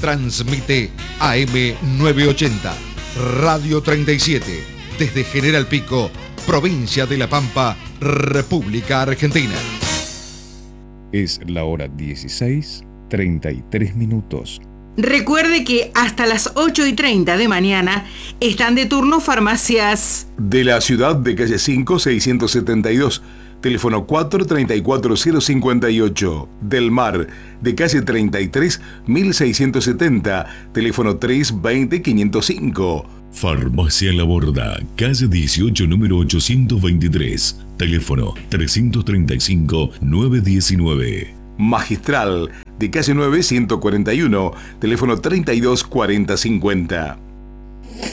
Transmite AM 980, Radio 37, desde General Pico, provincia de La Pampa, República Argentina. Es la hora 16:33. Recuerde que hasta las 8:30 de mañana están de turno farmacias de la ciudad de calle 5, 672, teléfono 434-058. Del Mar, de calle 33, 1670, teléfono 320-505. Farmacia La Borda, calle 18, número 823, teléfono 335-919. Magistral, de calle 9, 141, teléfono 324050.